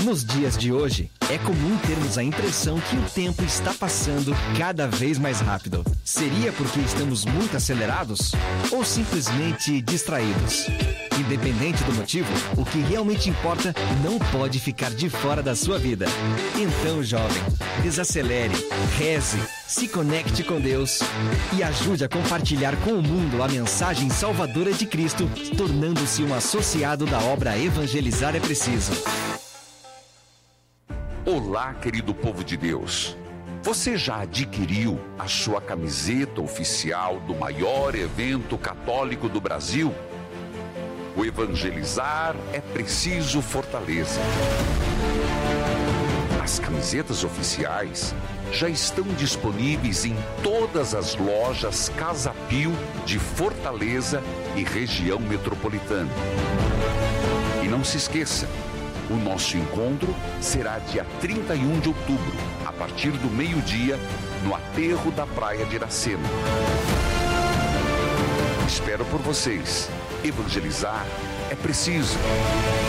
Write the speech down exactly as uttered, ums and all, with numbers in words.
Nos dias de hoje, é comum termos a impressão que o tempo está passando cada vez mais rápido. Seria porque estamos muito acelerados ou simplesmente distraídos? Independente do motivo, o que realmente importa não pode ficar de fora da sua vida. Então, jovem, desacelere, reze, se conecte com Deus e ajude a compartilhar com o mundo a mensagem salvadora de Cristo, tornando-se um associado da obra Evangelizar é Preciso. Olá, querido povo de Deus. Você já adquiriu a sua camiseta oficial do maior evento católico do Brasil? O Evangelizar é Preciso Fortaleza. As camisetas oficiais já estão disponíveis em todas as lojas Casa Pio de Fortaleza e região metropolitana. E não se esqueça, o nosso encontro será dia trinta e um de outubro, a partir do meio-dia, no aterro da Praia de Iracema. Espero por vocês. Evangelizar é preciso.